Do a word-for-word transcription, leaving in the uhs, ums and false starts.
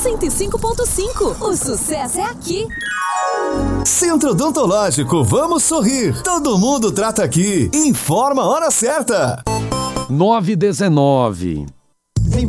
cento e cinco ponto cinco. O sucesso é aqui. Centro Odontológico, vamos sorrir. Todo mundo trata aqui. Informa a hora certa. nove e dezenove.